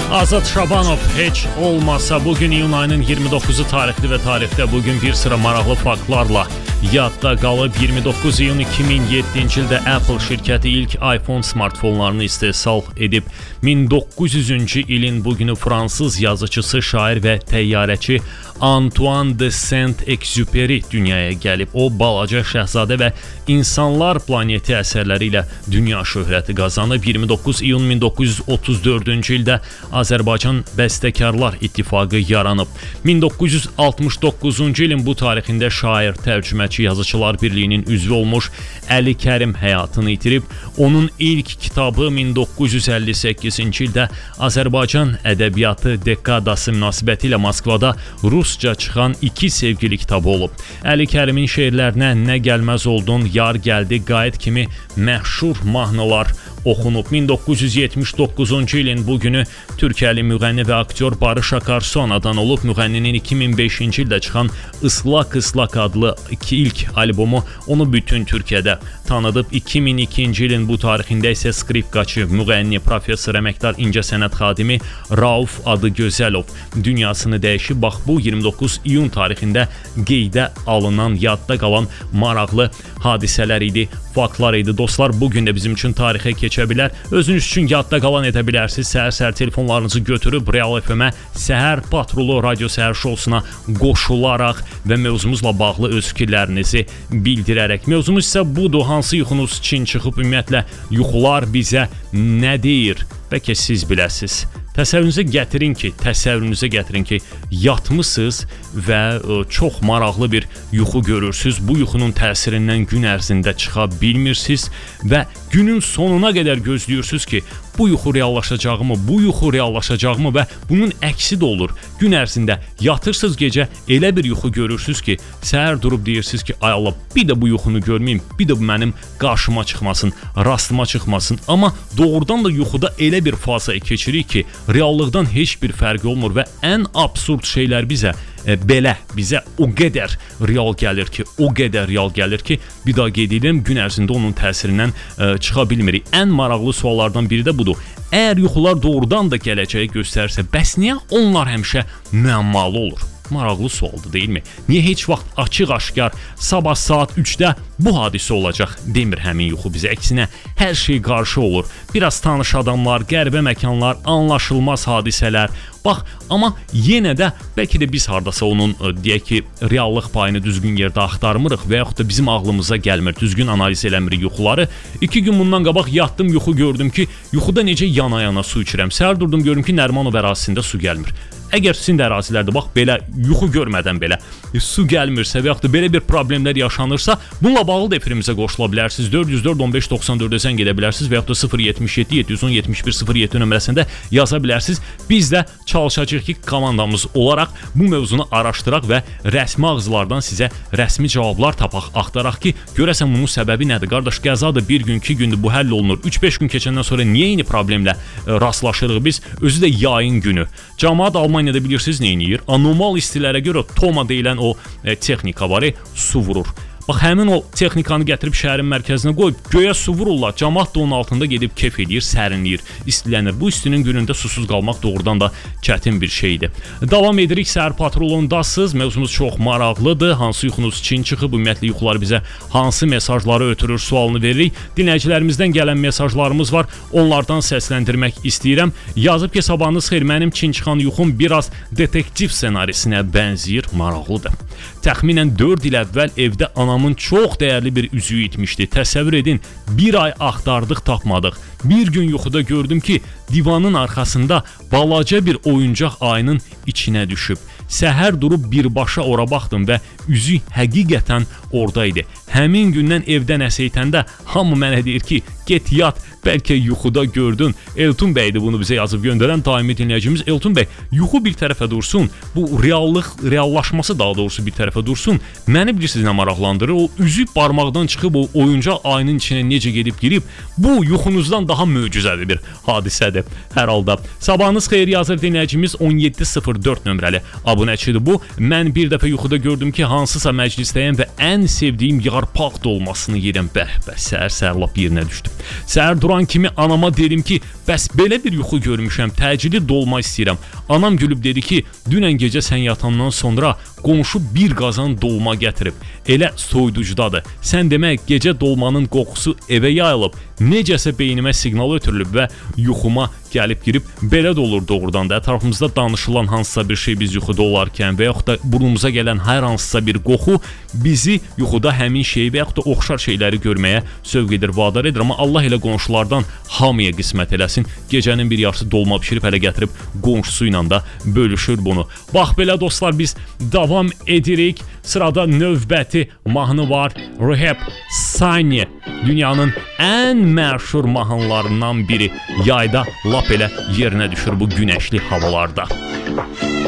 Azad Şabanov heç olmasa bugün iyun ayının 29'u tarixli ve tarixdə bugün bir sıra maraqlı faktlarla yadda qalıb. 29 iyun 2007-ci ildə Apple şirkəti ilk iPhone smartfonlarını istehsal edib. 1900-cü ilin bugünü Fransız yazıcısı, şair və təyyarəçi Antoine de Saint-Exupéry dünyaya gəlib. O, Balaca Şəhzadə və İnsanlar planeti əsərləri ilə dünya şöhrəti qazanıb. 29 iyun 1934-cü ildə Azərbaycan Bəstəkarlar İttifaqı yaranıb. 1969-cu ilin bu tarixində şair, tərcüməçi, yazıçılar birliyinin üzvü olmuş Əli Kərim həyatını itirib. Onun ilk kitabı 1958-ci ildə Azərbaycan ədəbiyyatı dekadası münasibətilə Moskvada rusca çıxan iki sevgili kitabı olub. Əli Kərimin şeirlərinə Nə gəlməz oldun, Yar gəldi, Qayıt kimi məşhur mahnılar oxunub. 1979-cu ilin bugünü Türkiyəli müğənni və aktyor Barış Akarsu anadan olub. Müğənninin 2005-ci ildə çıxan Islak Islak adlı ilk albomu onu bütün Türkiyədə tanıdıb. 2002-ci ilin bu tarixində isə skripkaçı, müğənni, professor, əməkdar, incəsənət xadimi Rauf Adıgözəlov dünyasını dəyişib. Bax, bu 29 iyun tarixində qeydə alınan, yadda qalan maraqlı hadisələr idi, faktlar idi. Dostlar, bugün də bizim üçün tarixə keçə bilər. Özünüz üçün yadda qalan edə bilərsiniz. Səhər-səhər telefonlarınızı götürüb Real FM-ə Səhər Patrulu radio səhər şousuna qoşularaq və mövzumuzla bağlı öz fikirlərinizi bildirərək. Mövzumuz isə budur. Hansı yuxunuz için çıxıb, ümumiyyətlə yuxular bizə nə deyir? Bəlkə siz biləsiniz. Təsəvvürünüzə gətirin ki, yatmısınız və çox maraqlı bir yuxu görürsünüz. Bu yuxunun təsirindən gün ərzində çıxa bilmirsiniz və günün sonuna qədər gözləyirsiniz ki, bu yuxu reallaşacaqmı və bunun əksi də olur. Gün ərzində yatırsınız gecə, elə bir yuxu görürsünüz ki, səhər durub deyirsiniz ki, ay Allah, bir də bu yuxunu görməyim, bir də bu mənim qarşıma çıxmasın, rastıma çıxmasın. Amma doğrudan da yuxuda elə bir fazaya keçirik ki, reallıqdan heç bir fərqi olmur və ən absurd şeylər bizə o qədər real gəlir ki, bir daha qeyd edirəm, gün ərzində onun təsirindən çıxa bilmirik. Ən maraqlı suallardan biri də budur. Əgər yuxular doğrudan da gələcəyi göstərsə, bəs niyə onlar həmişə müəmmalı olur? Maraqlı sualdır, deyilmi? Niyə heç vaxt açıq-aşkar sabah saat 3-də bu hadisə olacaq demir həmin yuxu bizə? Əksinə, hər şey qarşı olur. Biraz tanış adamlar, qəribə məkanlar, anlaşılmaz hadisələr. Bax, amma yenə də bəlkə də biz hardasa onun, deyək ki, reallıq payını düzgün yerdə axtarmırıq və yaxud da bizim ağlımıza gəlmir, düzgün analiz eləmirik yuxuları. 2 gün bundan qabaq yatdım, yuxu gördüm ki, yuxuda necə yana-yana su içirəm. Səhər durdum, gördüm ki, Nərmanov ərazisində su gəlmir. Əgər sizin də ərazilərdə bax, belə yuxu görmədən belə su gəlmirsə və yaxud da belə bir problemlər yaşanırsa, bununla bağlı da efirimizə qoşula bilərsiniz. 404-15-94-ə zəng edə bilərsiniz və yaxud da 077-710-71-07 nömrəsində yaza bilərsiniz. Biz də çalışacağıq ki, komandamız olaraq bu mövzunu araşdıraq və rəsmi ağızlardan sizə rəsmi cavablar tapaq, axtaraq ki, görəsən bunun səbəbi nədir? Qardaş, qəzadır, bir gün, 2 gündür, bu həll olunur. 3-5 gün keçəndən sonra niyə eyni problemlə rastlaşırıq biz? Özü də yayın günü. Cəmaət Almaniyada bilirsiniz nə edir? Anormal istilərə görə Toma deyilən o texnika var, su vurur. Bax, həmin o texnikanı gətirib şəhərin mərkəzinə qoyub, göyə su vururlar. Cəmaət də onun altında gedib kef edir, sərinləyir, istilənir. Bu istinin günündə susuz qalmaq doğrudan da çətin bir şeydir. Davam edirik, Səhər Patrolundasınız. Mövzumuz çox maraqlıdır. Hansı yuxunuz için çıxıb, ümumiyyətlə yuxular bizə hansı mesajları ötürür sualını veririk. Dinləyicilərimizdən gələn mesajlarımız var. Onlardan səsləndirmək istəyirəm. Yazıb ki, sabahınız xeyir, mənim için çıxan yuxum biraz detektiv ssenarisinə bənzəyir, maraqlıdır. Təxminən 4 il əvvəl evdə anamın çox dəyərli bir üzüyü itmişdi. Təsəvvür edin, bir ay axtardıq, tapmadıq. Bir gün yuxuda gördüm ki, divanın arxasında balaca bir oyuncaq ayının içinə düşüb. Səhər durub birbaşa ora baxdım və üzük həqiqətən oradaydı. Həmin gündən evdə nəsə itəndə hamı mənə deyir ki, get yat, bəlkə yuxuda gördün. Elton bəydir bunu bizə yazıb göndərən daimi dinləyicimiz. Elton bəy, yuxu bir tərəfə dursun, bu reallaşması daha doğrusu bir tərəfə dursun. Məni bilirsiniz nə maraqlandırır? O üzük barmaqdan çıxıb o oyuncaq ayının içinə necə gedib girib, bu yuxunuzdan daha möcüzəli bir hadisədir hər halda. Sabahınız xeyir yazır dinləyicimiz 1704 nömrəli abunəçidir bu. Mən bir dəfə yuxuda gördüm ki, hansısa məclisdəyəm və ən sevdiyim yarpaq dolmasını yeyirəm. Səhər-səhər lap yerinə düşdüm. Səhər duran kimi anama dedim ki, bəs belə bir yuxu görmüşəm, təcili dolma istəyirəm. Anam gülüb dedi ki, dünən gecə sən yatandan sonra qonşu bir qazan dolma gətirib. Elə soyuducudadır. Sən demək gecə dolmanın qoxusu evə yayılıb, necəsə beynimə siqnal ötürülüb və yuxuma gəlib girib. Belə də olur doğrudan da. Ətrafımızda danışılan hansısa bir şey biz yuxuda olarkən və yaxud da burnumuza gələn hər hansısa bir qoxu bizi yuxuda həmin şeyi və yaxud da oxşar şeyləri görməyə sövq edir, vadar edir. Amma Allah elə qonşulardan hamıya qismət eləsin. Gecənin bir yarısı dolma bişirib hələ gətirib qonşusu ilə də bölüşür bunu. Bax belə dostlar, biz davam edirik. Sırada növbəti mahnı var. Rehab Sunny. Dünyanın ən məşhur mahnılarından biri. Yayda lap elə yerinə düşür bu günəşli havalarda.